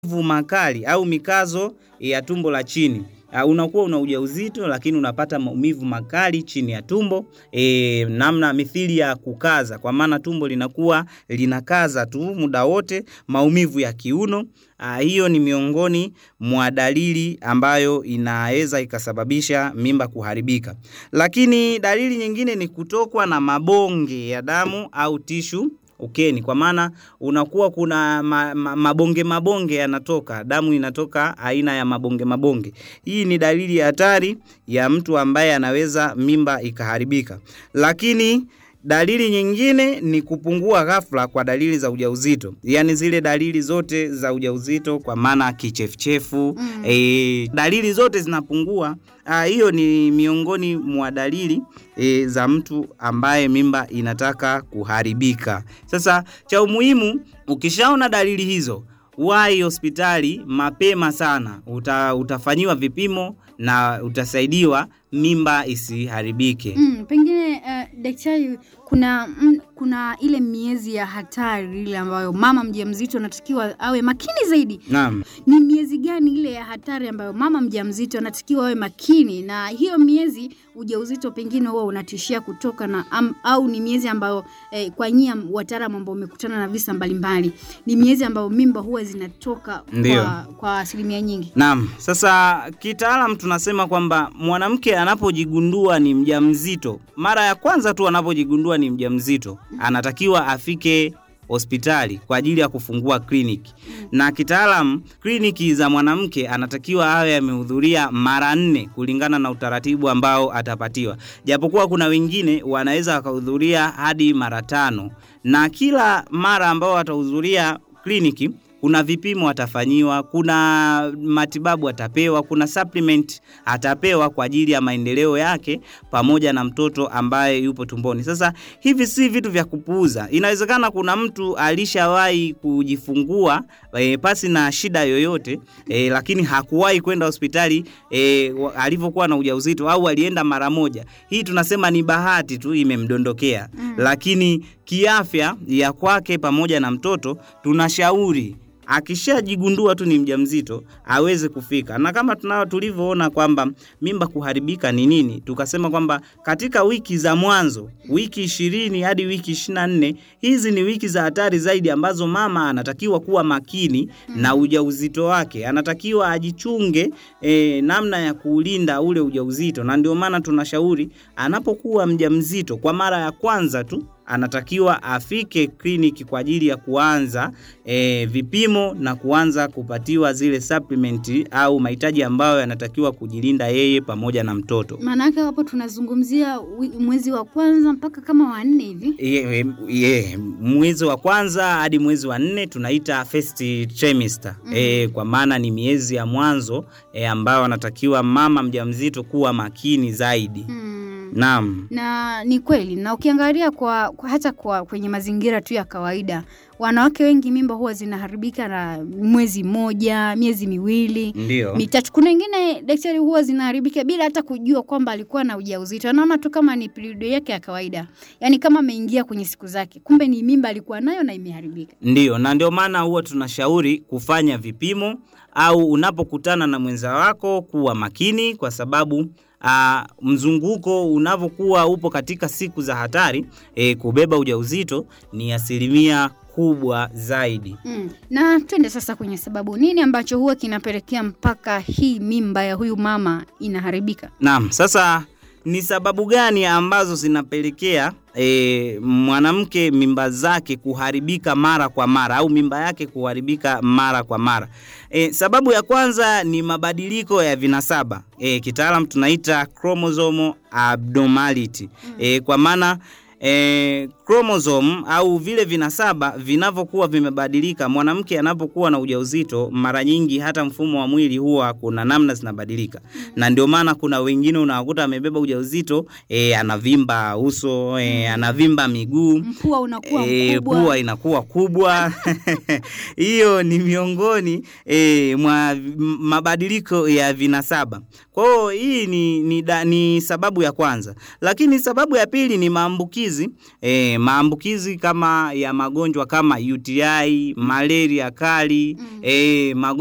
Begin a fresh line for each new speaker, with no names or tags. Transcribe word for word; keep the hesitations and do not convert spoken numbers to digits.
makali au mikazo ya tumbo la chini. Uh, unakuwa una ujauzito lakini unapata maumivu makali chini ya tumbo, e, namna mithili ya kukaza, kwa maana tumbo linakuwa linakaza tu muda wote, maumivu ya kiuno. Uh, hiyo ni miongoni mwa dalili ambayo inaweza ikasababisha mimba kuharibika. Lakini dalili nyingine ni kutokwa na mabonge ya damu au tishu ukeni, kwa maana unakuwa kuna ma, ma, mabonge mabonge yanatoka, damu inatoka aina ya mabonge mabonge. Hii ni dalili hatari ya mtu ambaye anaweza mimba ikaharibika. Lakini dalili nyingine ni kupungua ghafla kwa dalili za ujauzito. Yaani zile dalili zote za ujauzito, kwa maana kichefuchefu, mm. e, dalili zote zinapungua. Hiyo ni miongoni mwa dalili e, za mtu ambaye mimba inataka kuharibika. Sasa cha umuhimu, ukishaona dalili hizo, wahi hospitali mapema sana. Uta, utafanyiwa vipimo na utasaidiwa mimba isiharibike.
Mm, pengine uh, daktari, kuna mm, kuna ile miezi ya hatari ile ambayo mama mjamzito anatakiwa awe makini zaidi.
Naam.
Ni miezi gani ile ya hatari ambayo mama mjamzito anatakiwa awe makini, na hiyo miezi ujauzito pengine huwa unatishia kutoka na am, au ni miezi ambayo eh, kwa nyia wataalamu ambao umekutana na visa mbalimbali, ni miezi ambayo mimba huwa zinatoka kwa, kwa asilimia nyingi?
Naam. Sasa kitaalamu tunasema kwamba mwanamke anapojigundua ni mjamzito, mara ya kwanza tu anapojigundua ni mjamzito, anatakiwa afike hospitali kwa ajili ya kufungua kliniki. Na kitaalamu kliniki za mwanamke anatakiwa awe amehudhuria mara nne kulingana na utaratibu ambao atapatiwa. Japokuwa kuna wengine wanaweza wakahudhuria hadi mara tano, na kila mara ambao atahudhuria kliniki kuna vipimo atafanyiwa, kuna matibabu atapewa, kuna supplement atapewa kwa ajili ya maendeleo yake pamoja na mtoto ambaye yupo tumboni. Sasa hivi si vitu vya kupuuza. Inawezekana kuna mtu alishawahi kujifungua e, pasi na shida yoyote, e, lakini hakuwahi kwenda hospitali e, alivyokuwa na ujauzito, au alienda mara moja. Hii tunasema ni bahati tu imemdondokea. Mm. Lakini kiafya ya kwake pamoja na mtoto tunashauri akishajigundua tu ni mjamzito aweze kufika. Na kama tunao tulivyoona kwamba mimba kuharibika ni nini, tukasema kwamba katika wiki za mwanzo, wiki ishirini hadi wiki ishirini na nne, hizi ni wiki za hatari zaidi ambazo mama anatakiwa kuwa makini na ujauzito wake. Anatakiwa ajichunge e, namna ya kuulinda ule ujauzito. Na ndio maana tunashauri anapokuwa mjamzito kwa mara ya kwanza tu anatakiwa afike kliniki kwa ajili ya kuanza e, vipimo na kuanza kupatiwa zile supplement au mahitaji ambayo yanatakiwa kujilinda yeye pamoja na mtoto.
Maana yake hapo tunazungumzia mwezi wa kwanza mpaka kama wa nne hivi.
Ye, ye, mwezi wa kwanza hadi mwezi wa nne tunaita first trimester. Mm. E, kwa maana ni miezi ya mwanzo e, ambayo anatakiwa mama mjamzito kuwa makini zaidi. Mm. Naam.
Na ni kweli, na ukiangalia kwa, kwa hata kwa kwenye mazingira tu ya kawaida, wanawake wengi mimba huwa zinaharibika na mwezi mmoja, miezi miwili,
Ndiyo.
mitatu. Kuna wengine daktari huwa zinaharibika bila hata kujua kwamba alikuwa na ujauzito. Anaona tu kama ni period yake ya kawaida. Yaani kama ameingia kwenye siku zake, kumbe ni mimba alikuwa nayo na imeharibika.
Ndiyo, na ndio maana huwa tunashauri kufanya vipimo, au unapokutana na mwenza wako kuwa makini, kwa sababu Uh, mzunguko unavokuwa upo katika siku za hatari, e, kubeba ujauzito ni asilimia kubwa zaidi.
Mm. Na twende sasa kwenye sababu, nini ambacho huwa kinapelekea mpaka hii mimba ya huyu mama inaharibika?
Naam, sasa ni sababu gani ambazo zinapelekea e, mwanamke mimba zake kuharibika mara kwa mara, au mimba yake kuharibika mara kwa mara? E, sababu ya kwanza ni mabadiliko ya vinasaba. E, kitaalamu tunaita chromosome abnormality. E, kwa maana E, chromosome au vile vinasaba vinavyokuwa vimebadilika, mwanamke anapokuwa na ujauzito, mara nyingi hata mfumo wa mwili huwa kuna namna zinabadilika. Na ndio maana kuna wengine unakuta amebeba ujauzito, e, anavimba uso, e, anavimba miguu,
pua unakuwa
e,
mkubwa,
pua inakuwa kubwa. Hiyo ni miongoni e, mwa mabadiliko ya vinasaba. Kwa hiyo hii ni, ni, ni sababu ya kwanza. Lakini sababu ya pili ni maambukizi maambukizi eh, maambukizi kama ya magonjwa kama U T I, malaria kali, mm. eh, magonjwa